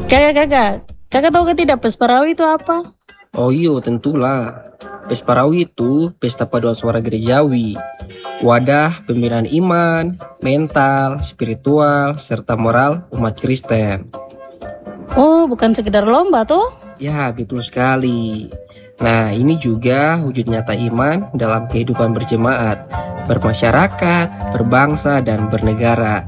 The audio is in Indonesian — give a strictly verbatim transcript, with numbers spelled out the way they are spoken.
Kakak, kakak, kakak tahu ke tidak Pesparawi itu apa? Oh iyo, tentulah. Pesparawi itu pesta paduan suara gerejawi. Wadah pembinaan iman, mental, spiritual, serta moral umat Kristen. Oh, bukan sekedar lomba toh? Ya, betul sekali. Nah, ini juga wujud nyata iman dalam kehidupan berjemaat, bermasyarakat, berbangsa, dan bernegara.